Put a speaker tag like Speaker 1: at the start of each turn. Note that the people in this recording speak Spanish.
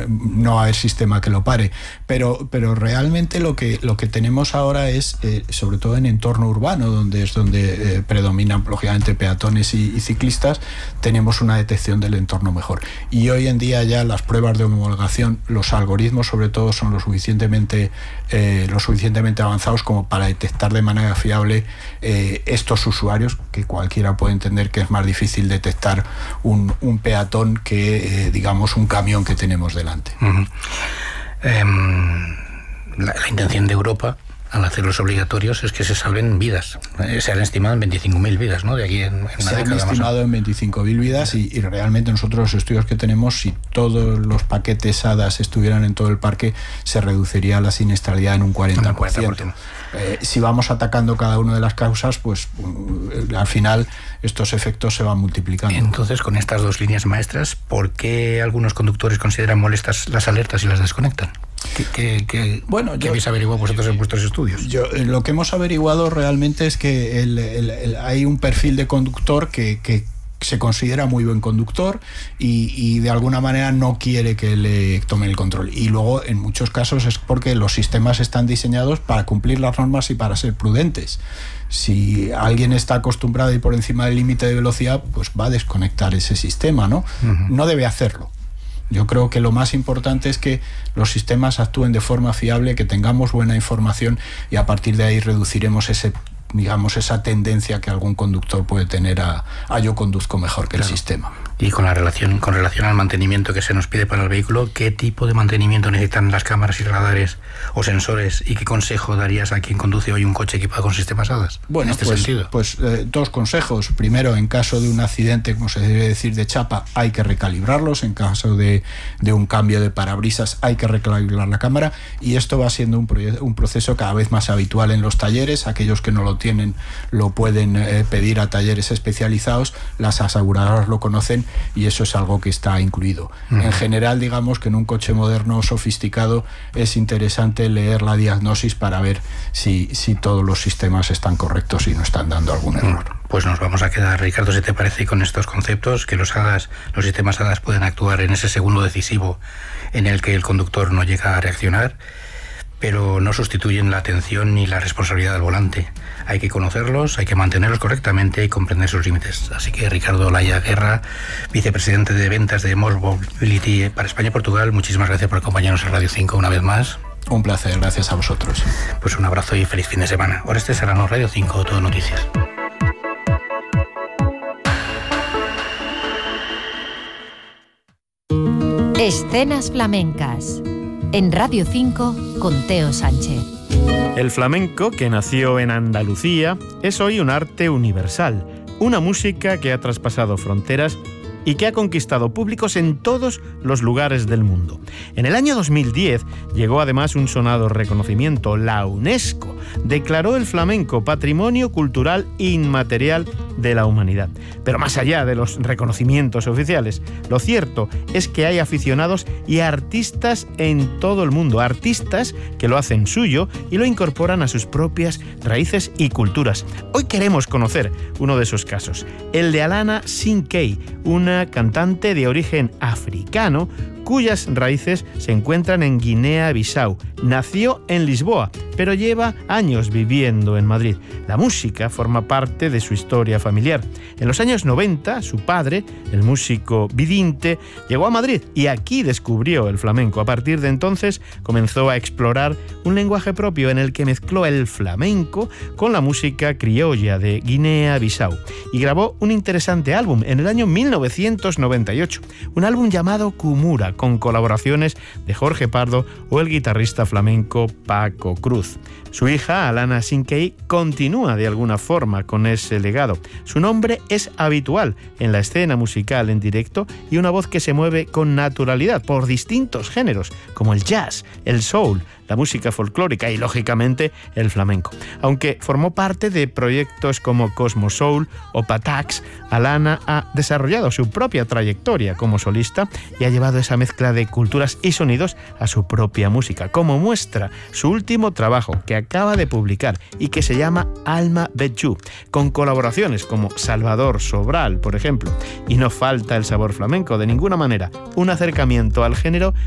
Speaker 1: no va a haber sistema que lo pare. Pero realmente lo que tenemos ahora es, sobre todo en entorno urbano, donde predominan lógicamente peatones y ciclistas, tenemos una detección del entorno mejor. Y hoy en día ya las pruebas de homologación, los algoritmos sobre todo son lo suficientemente avanzados como para detectar de manera fiable estos usuarios, que cualquiera puede entender que es más difícil detectar un peatón que digamos un camión que tenemos delante.
Speaker 2: Uh-huh. La intención de Europa al hacerlos obligatorios es que se salven vidas. Se han estimado en 25.000 vidas, ¿no? De aquí en una década.
Speaker 1: Se han estimado en 25.000 vidas y realmente nosotros los estudios que tenemos, si todos los paquetes ADAS estuvieran en todo el parque, se reduciría la siniestralidad en un 40%. Si vamos atacando cada una de las causas, pues al final estos efectos se van multiplicando.
Speaker 2: Entonces, con estas dos líneas maestras, ¿por qué algunos conductores consideran molestas las alertas y las desconectan? ¿Qué habéis averiguado vosotros en vuestros estudios?
Speaker 1: Lo que hemos averiguado realmente es que hay un perfil de conductor que se considera muy buen conductor y de alguna manera no quiere que le tomen el control. Y luego, en muchos casos, es porque los sistemas están diseñados para cumplir las normas y para ser prudentes. Si alguien está acostumbrado a ir por encima del límite de velocidad, pues va a desconectar ese sistema, ¿no? Uh-huh. No debe hacerlo. Yo creo que lo más importante es que los sistemas actúen de forma fiable, que tengamos buena información y a partir de ahí reduciremos esa tendencia que algún conductor puede tener a yo conduzco mejor que el sistema.
Speaker 2: Y con relación al mantenimiento que se nos pide para el vehículo, ¿qué tipo de mantenimiento necesitan las cámaras y radares o sensores? ¿Y qué consejo darías a quien conduce hoy un coche equipado con sistemas ADAS?
Speaker 1: Bueno, en este sentido. Dos consejos. Primero, en caso de un accidente, como se debe decir, de chapa, hay que recalibrarlos. En caso de un cambio de parabrisas, hay que recalibrar la cámara. Y esto va siendo un proceso cada vez más habitual en los talleres. Aquellos que no lo tienen lo pueden pedir a talleres especializados. Las aseguradoras lo conocen y eso es algo que está incluido. Uh-huh. En general, digamos que en un coche moderno sofisticado es interesante leer la diagnosis para ver si todos los sistemas están correctos y no están dando algún error.
Speaker 2: Pues nos vamos a quedar, Ricardo, si te parece, con estos conceptos, que los sistemas ADAS pueden actuar en ese segundo decisivo en el que el conductor no llega a reaccionar, pero no sustituyen la atención ni la responsabilidad del volante. Hay que conocerlos, hay que mantenerlos correctamente y comprender sus límites. Así que Ricardo Olaya Guerra, vicepresidente de ventas de More Mobility para España y Portugal, muchísimas gracias por acompañarnos en Radio 5 una vez más.
Speaker 1: Un placer, gracias a vosotros.
Speaker 2: Pues un abrazo y feliz fin de semana. Oreste Serrano, Radio 5, Todo Noticias.
Speaker 3: Escenas flamencas en Radio 5 con Teo Sánchez.
Speaker 4: El flamenco, que nació en Andalucía, es hoy un arte universal, una música que ha traspasado fronteras y que ha conquistado públicos en todos los lugares del mundo. En el año 2010 llegó además un sonado reconocimiento. La UNESCO declaró el flamenco Patrimonio Cultural Inmaterial de la Humanidad. Pero más allá de los reconocimientos oficiales, lo cierto es que hay aficionados y artistas en todo el mundo, artistas que lo hacen suyo y lo incorporan a sus propias raíces y culturas. Hoy queremos conocer uno de esos casos, el de Alana Sinkey, una cantante de origen africano cuyas raíces se encuentran en Guinea-Bissau. Nació en Lisboa, pero lleva años viviendo en Madrid. La música forma parte de su historia familiar. En los años 90, su padre, el músico vidinte, llegó a Madrid y aquí descubrió el flamenco. A partir de entonces comenzó a explorar un lenguaje propio en el que mezcló el flamenco con la música criolla de Guinea-Bissau y grabó un interesante álbum en el año 1998, un álbum llamado Kumura, con colaboraciones de Jorge Pardo o el guitarrista flamenco Paco Cruz. Su hija, Alana Sinkey, continúa de alguna forma con ese legado. Su nombre es habitual en la escena musical en directo y una voz que se mueve con naturalidad por distintos géneros, como el jazz, el soul, la música folclórica y, lógicamente, el flamenco. Aunque formó parte de proyectos como Cosmo Soul o Patax, Alana ha desarrollado su propia trayectoria como solista y ha llevado esa mezcla de culturas y sonidos a su propia música, como muestra su último trabajo que acaba de publicar y que se llama Alma Betju, con colaboraciones como Salvador Sobral, por ejemplo. Y no falta el sabor flamenco de ninguna manera, un acercamiento al género